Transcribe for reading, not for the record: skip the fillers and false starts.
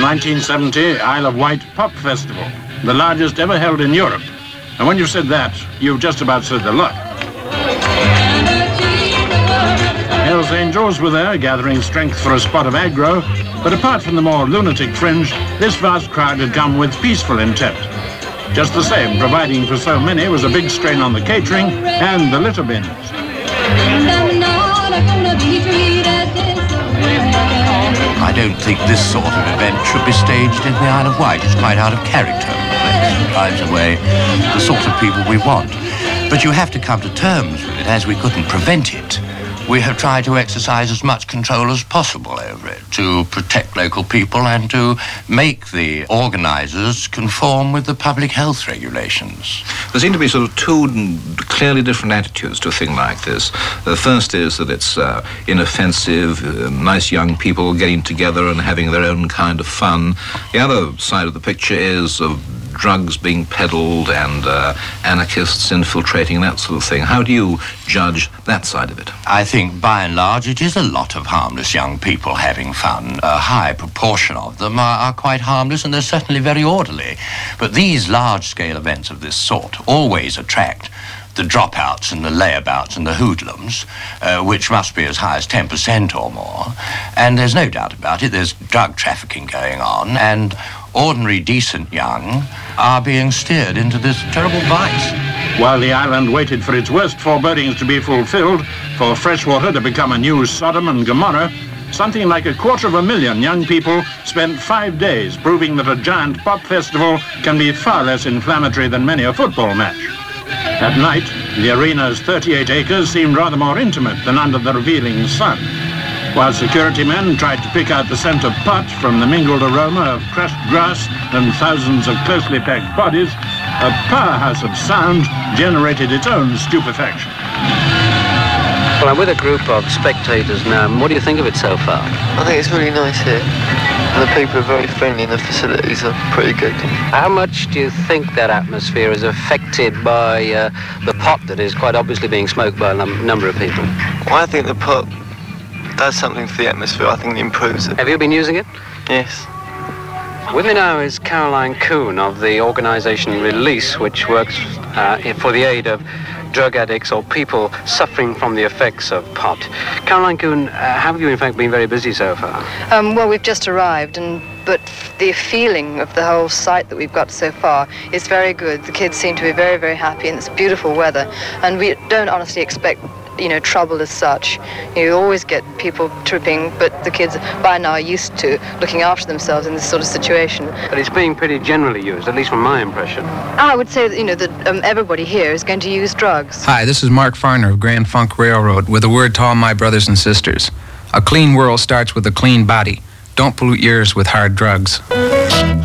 1970 Isle of Wight Pop Festival, the largest ever held in Europe. And when you've said that, you've just about said the lot. Hells Angels were there, gathering strength for a spot of aggro, but apart from the more lunatic fringe, this vast crowd had come with peaceful intent. Just the same, providing for so many was a big strain on the catering and the litter bins. I don't think this sort of event should be staged in the Isle of Wight. It's quite out of character. It drives away the sort of people we want. But you have to come to terms with it, as we couldn't prevent it. We have tried to exercise as much control as possible over it, to protect local people and to make the organisers conform with the public health regulations. There seem to be sort of two clearly different attitudes to a thing like this. The first is that it's inoffensive, nice young people getting together and having their own kind of fun. The other side of the picture is of drugs being peddled and anarchists infiltrating, that sort of thing. How do you judge that side of it? I think, by and large, it is a lot of harmless young people having fun. A high proportion of them are quite harmless, and they're certainly very orderly. But these large-scale events of this sort always attract the dropouts and the layabouts and the hoodlums, which must be as high as 10% or more. And there's no doubt about it, there's drug trafficking going on, and ordinary, decent young are being steered into this terrible vice. While the island waited for its worst forebodings to be fulfilled, for freshwater to become a new Sodom and Gomorrah, something like 250,000 young people spent 5 days proving that a giant pop festival can be far less inflammatory than many a football match. At night, the arena's 38 acres seemed rather more intimate than under the revealing sun. While security men tried to pick out the scent of pot from the mingled aroma of crushed grass and thousands of closely packed bodies, a powerhouse of sound generated its own stupefaction. Well, I'm with a group of spectators now. What do you think of it so far? I think it's really nice here. And the people are very friendly and the facilities are pretty good. How much do you think that atmosphere is affected by the pot that is quite obviously being smoked by a number of people? Well, I think the pot does something for the atmosphere. I think it improves it. Have you been using it? Yes. With me now is Caroline Coon of the organisation Release, which works for the aid of drug addicts or people suffering from the effects of pot. Caroline Coon, have you in fact been very busy so far? Well, we've just arrived, but the feeling of the whole site that we've got so far is very good. The kids seem to be very, very happy, and it's beautiful weather. And we don't honestly expect trouble as such. You always get people tripping, but the kids by now are used to looking after themselves in this sort of situation. But it's being pretty generally used, at least from my impression. I would say that, that everybody here is going to use drugs. Hi, this is Mark Farner of Grand Funk Railroad with a word to all my brothers and sisters. A clean world starts with a clean body. Don't pollute yours with hard drugs.